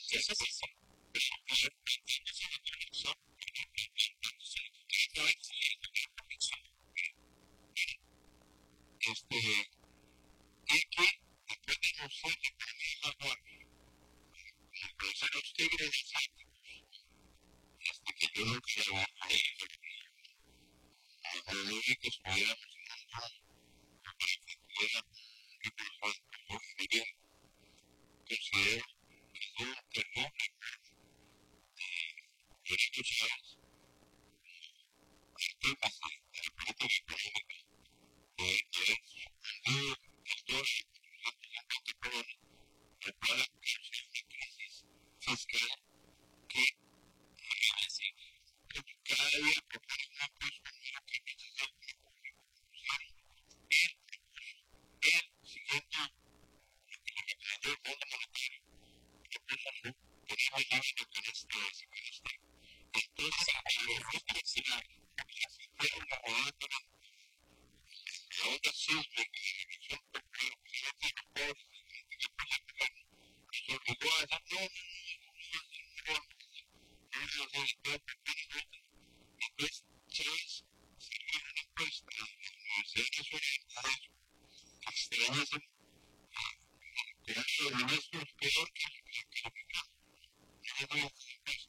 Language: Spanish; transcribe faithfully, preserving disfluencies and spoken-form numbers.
Eso sí, sí. Pero claro, entiendes la conexión, entonces, que no es la conexión. Este, y que después de no ser determinado conocer los tigres, hasta que yo no quiero ir a lo único que estuviera para que pudiera que por favor considero que un terror de estos años estoy pasando de la política económica de es sorprendido estoy absolutamente por prepara una crisis fiscal que así que cada día propone una cosa nueva que necesita usar el siguiente lo que planteó el Fondo Monetario que puso su tenemos límite con este con este entonces a lo mejor quisiera hacer una rodada la onda sísmica de la división popular occidente de los pobres que proyectan los obligó a decir no, no, no, no, no, no, no, no, después Chávez sirvió una encuesta a la Universidad Nacional que extrañasen con uno de los ministros peor que la calificación.